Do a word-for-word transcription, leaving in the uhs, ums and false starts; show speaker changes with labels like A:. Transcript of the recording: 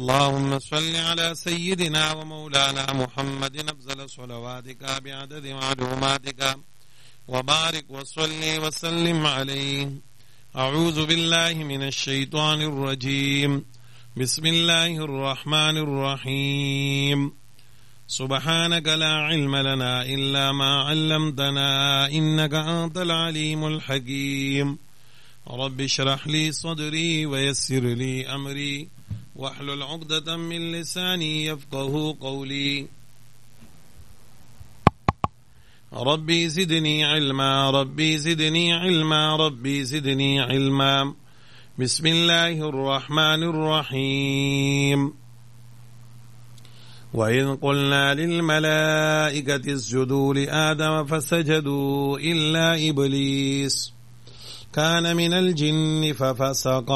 A: اللهم صل على سيدنا ومولانا محمد أفضل صلواتك بعدد معلوماتك وبارك وصل وسلم عليه. أعوذ بالله من الشيطان الرجيم. بسم الله الرحمن الرحيم. سبحانك لا علم لنا إلا ما علمتنا إنك أنت العليم الحكيم. رب اشرح لي صدري ويسر لي أمري واحلل عقدة من لساني يفقه قولي. ربي زدني علما ربي زدني علما ربي زدني علما. بسم الله الرحمن الرحيم. وإذ قلنا للملائكة اسجدوا لآدم فسجدوا إلا إبليس كان من الجن ففسق